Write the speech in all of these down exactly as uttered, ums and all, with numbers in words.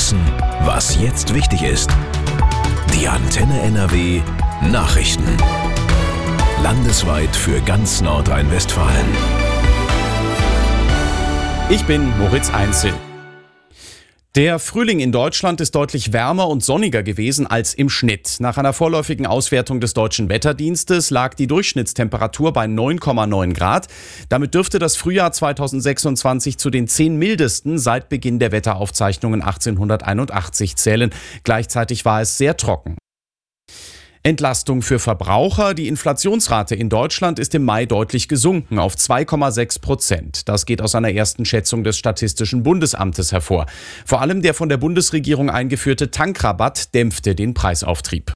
wissen, was jetzt wichtig ist. Die Antenne N R W Nachrichten. Landesweit für ganz Nordrhein-Westfalen. Ich bin Moritz Einzel. Der Frühling in Deutschland ist deutlich wärmer und sonniger gewesen als im Schnitt. Nach einer vorläufigen Auswertung des Deutschen Wetterdienstes lag die Durchschnittstemperatur bei neun Komma neun Grad. Damit dürfte das Frühjahr zweitausendsechsundzwanzig zu den zehn mildesten seit Beginn der Wetteraufzeichnungen achtzehnhunderteinundachtzig zählen. Gleichzeitig war es sehr trocken. Entlastung für Verbraucher. Die Inflationsrate in Deutschland ist im Mai deutlich gesunken auf zwei Komma sechs Prozent. Das geht aus einer ersten Schätzung des Statistischen Bundesamtes hervor. Vor allem der von der Bundesregierung eingeführte Tankrabatt dämpfte den Preisauftrieb.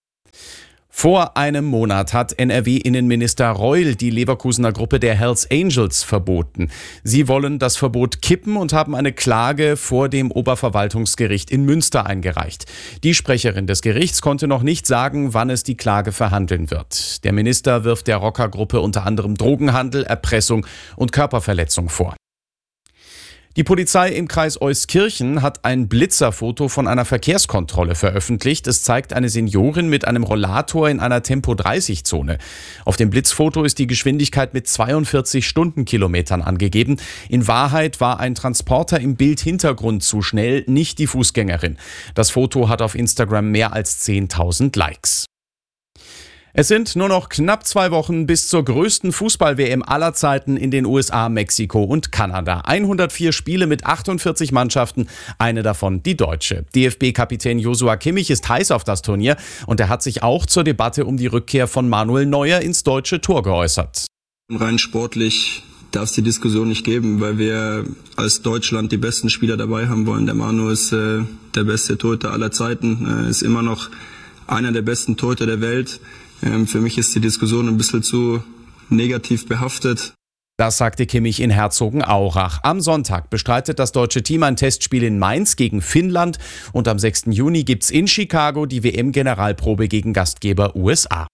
Vor einem Monat hat N R W-Innenminister Reul die Leverkusener Gruppe der Hells Angels verboten. Sie wollen das Verbot kippen und haben eine Klage vor dem Oberverwaltungsgericht in Münster eingereicht. Die Sprecherin des Gerichts konnte noch nicht sagen, wann es die Klage verhandeln wird. Der Minister wirft der Rockergruppe unter anderem Drogenhandel, Erpressung und Körperverletzung vor. Die Polizei im Kreis Euskirchen hat ein Blitzerfoto von einer Verkehrskontrolle veröffentlicht. Es zeigt eine Seniorin mit einem Rollator in einer Tempo dreißig Zone. Auf dem Blitzfoto ist die Geschwindigkeit mit zweiundvierzig Stundenkilometern angegeben. In Wahrheit war ein Transporter im Bildhintergrund zu schnell, nicht die Fußgängerin. Das Foto hat auf Instagram mehr als zehntausend Likes. Es sind nur noch knapp zwei Wochen bis zur größten Fußball-W M aller Zeiten in den U S A, Mexiko und Kanada. hundertvier Spiele mit achtundvierzig Mannschaften, eine davon die deutsche. D F B-Kapitän Joshua Kimmich ist heiß auf das Turnier und er hat sich auch zur Debatte um die Rückkehr von Manuel Neuer ins deutsche Tor geäußert. Rein sportlich darf es die Diskussion nicht geben, weil wir als Deutschland die besten Spieler dabei haben wollen. Der Manu ist äh, der beste Torhüter aller Zeiten, äh, ist immer noch einer der besten Torhüter der Welt. Für mich ist die Diskussion ein bisschen zu negativ behaftet. Das sagte Kimmich in Herzogenaurach. Am Sonntag bestreitet das deutsche Team ein Testspiel in Mainz gegen Finnland und am sechsten Juni gibt's in Chicago die W M-Generalprobe gegen Gastgeber U S A.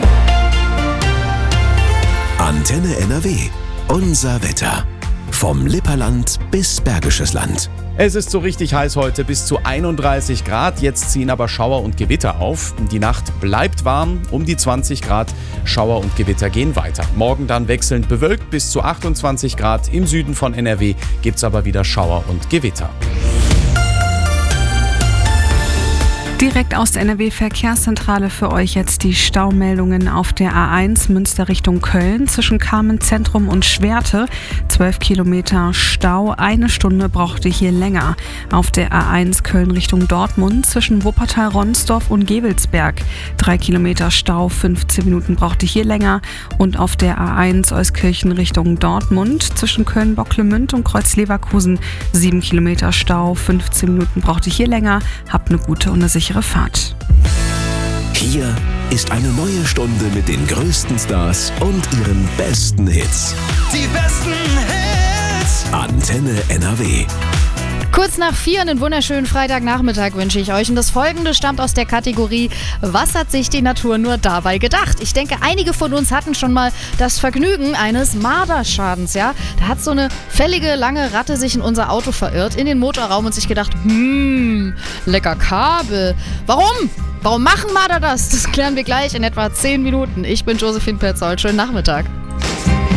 Antenne N R W. Unser Wetter. Vom Lipperland bis Bergisches Land. Es ist so richtig heiß heute, bis zu einunddreißig Grad. Jetzt ziehen aber Schauer und Gewitter auf. Die Nacht bleibt warm, um die zwanzig Grad. Schauer und Gewitter gehen weiter. Morgen dann wechselnd bewölkt bis zu achtundzwanzig Grad. Im Süden von N R W gibt's aber wieder Schauer und Gewitter. Direkt aus der N R W-Verkehrszentrale für euch jetzt die Staumeldungen auf der A eins Münster Richtung Köln zwischen Carmen-Zentrum und Schwerte. zwölf Kilometer Stau, eine Stunde brauchte hier länger. Auf der A eins Köln Richtung Dortmund zwischen Wuppertal-Ronsdorf und Gevelsberg. drei Kilometer Stau, fünfzehn Minuten brauchte hier länger. Und auf der A eins Euskirchen Richtung Dortmund zwischen Köln-Bocklemünd und Kreuz-Leverkusen. sieben Kilometer Stau, fünfzehn Minuten brauchte hier länger. Habt eine gute und eine sichere Fahrt. Hier ist eine neue Stunde mit den größten Stars und ihren besten Hits. Die besten Hits. Antenne N R W. Kurz nach vier, einen wunderschönen Freitagnachmittag wünsche ich euch. Und das Folgende stammt aus der Kategorie Was hat sich die Natur nur dabei gedacht? Ich denke, einige von uns hatten schon mal das Vergnügen eines Marderschadens, ja? Da hat so eine fällige, lange Ratte sich in unser Auto verirrt, in den Motorraum und sich gedacht, hm, lecker Kabel. Warum? Warum machen Marder das? Das klären wir gleich in etwa zehn Minuten. Ich bin Josephine Petzold. Schönen Nachmittag.